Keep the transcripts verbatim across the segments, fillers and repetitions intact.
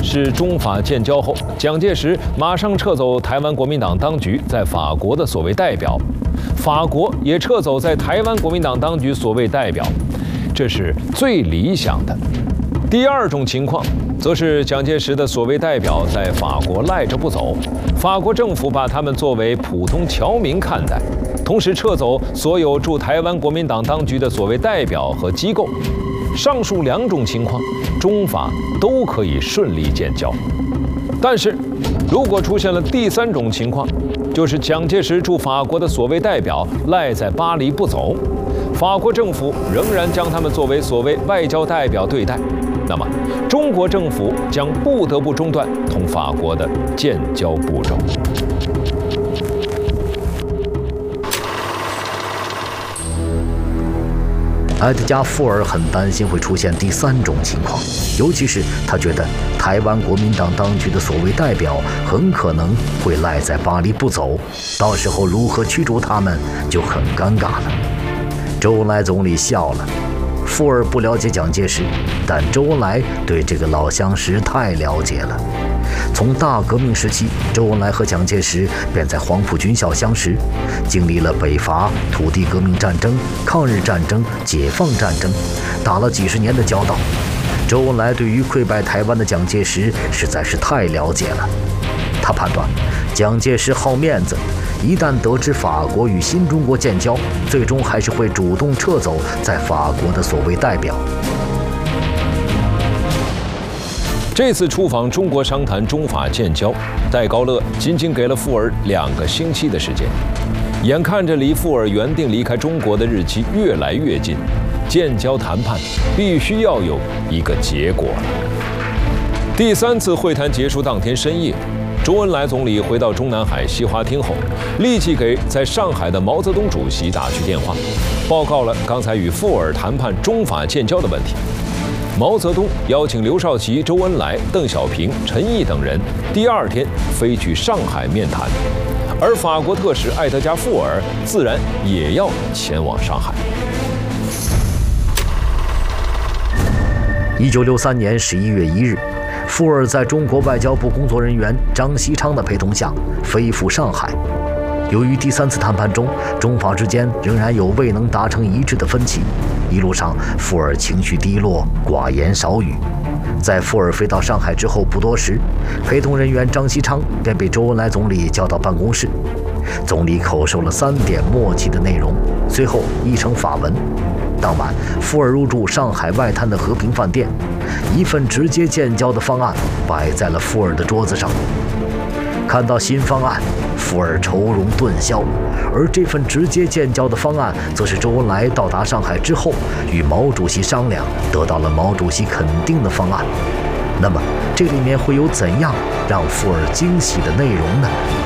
是中法建交后，蒋介石马上撤走台湾国民党当局在法国的所谓代表，法国也撤走在台湾国民党当局所谓代表，这是最理想的。第二种情况，则是蒋介石的所谓代表在法国赖着不走，法国政府把他们作为普通侨民看待，同时撤走所有驻台湾国民党当局的所谓代表和机构。上述两种情况，中法都可以顺利建交。但是，如果出现了第三种情况，就是蒋介石驻法国的所谓代表赖在巴黎不走，法国政府仍然将他们作为所谓外交代表对待，那么中国政府将不得不中断同法国的建交步骤。 埃德加·富尔很担心会出现第三种情况，尤其是他觉得台湾国民党当局的所谓代表很可能会赖在巴黎不走，到时候如何驱逐他们就很尴尬了。周恩来总理笑了。富尔不了解蒋介石，但周恩来对这个老相识太了解了。从大革命时期，周恩来和蒋介石便在黄埔军校相识，经历了北伐、土地革命战争、抗日战争、解放战争，打了几十年的交道。周恩来对于溃败台湾的蒋介石实在是太了解了。他判断，蒋介石好面子，一旦得知法国与新中国建交，最终还是会主动撤走在法国的所谓代表。 这次出访中国商谈中法建交，戴高乐仅仅给了富尔两个星期的时间。眼看着离富尔原定离开中国的日期越来越近，建交谈判必须要有一个结果了。第三次会谈结束当天深夜，周恩来总理回到中南海西花厅后，立即给在上海的毛泽东主席打去电话，报告了刚才与富尔谈判中法建交的问题。毛泽东邀请刘少奇、周恩来、邓小平、陈毅等人第二天飞去上海面谈，而法国特使埃德加·富尔自然也要前往上海。 一九六三年十一月一日，富尔在中国外交部工作人员张锡昌的陪同下飞赴上海。由于第三次谈判中，中法之间仍然有未能达成一致的分歧，一路上富尔情绪低落，寡言少语。在富尔飞到上海之后不多时，陪同人员张锡昌便被周恩来总理叫到办公室。总理口授了三点默契的内容，随后译成法文。当晚，富尔入住上海外滩的和平饭店，一份直接建交的方案摆在了富尔的桌子上。看到新方案，富尔愁容顿消，而这份直接建交的方案，则是周恩来到达上海之后与毛主席商量，得到了毛主席肯定的方案。那么，这里面会有怎样让富尔惊喜的内容呢？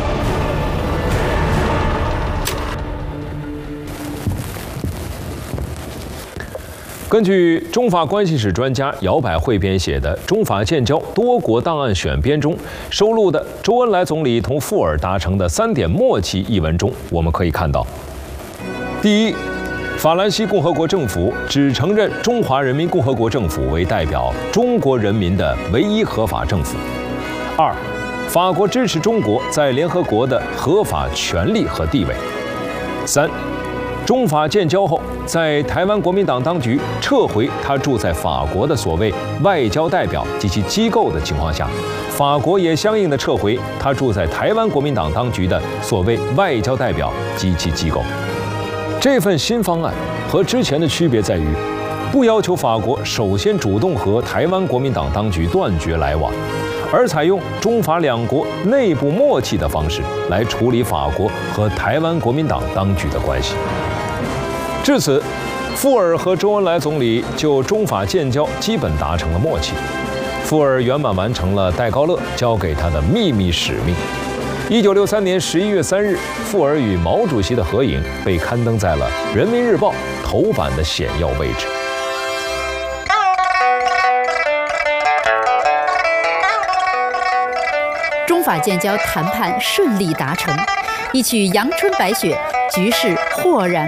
根据中法关系史专家姚百惠编写的《中法建交多国档案选编》中收录的周恩来总理同富尔达成的三点默契一文中，我们可以看到：第一，法兰西共和国政府只承认中华人民共和国政府为代表中国人民的唯一合法政府；二，法国支持中国在联合国的合法权利和地位；三，中法建交后，在台湾国民党当局撤回他驻在法国的所谓外交代表及其机构的情况下，法国也相应的撤回他驻在台湾国民党当局的所谓外交代表及其机构。这份新方案和之前的区别在于，不要求法国首先主动和台湾国民党当局断绝来往，而采用中法两国内部默契的方式来处理法国和台湾国民党当局的关系。至此，富尔和周恩来总理就中法建交基本达成了默契。富尔圆满完成了戴高乐交给他的秘密使命。一九六三年十一月三日，富尔与毛主席的合影被刊登在了《人民日报》头版的显要位置。 中法建交谈判顺利达成，一曲阳春白雪，局势豁然